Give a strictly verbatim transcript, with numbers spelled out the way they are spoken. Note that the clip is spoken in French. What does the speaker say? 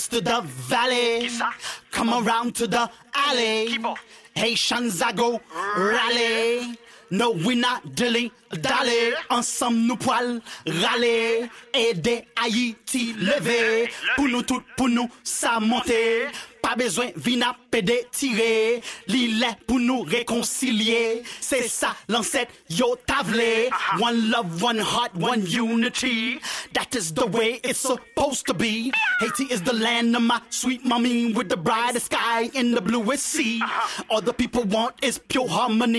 to the valley, come around to the alley. Haitians I go rally. No, we not dilly dally. Ensemble nous poil râler. Aider Haïti lever. Pour nous tout, pour nous ça monter. Pas besoin vina pédé tirer. L'île pour nous réconcilier. C'est ça l'ancêtre yo tavlé. One love, one heart, one unity. That is the way it's supposed to be. Haiti is the land of my sweet mommy with the brightest sky and the bluest sea. All the people want is pure harmony.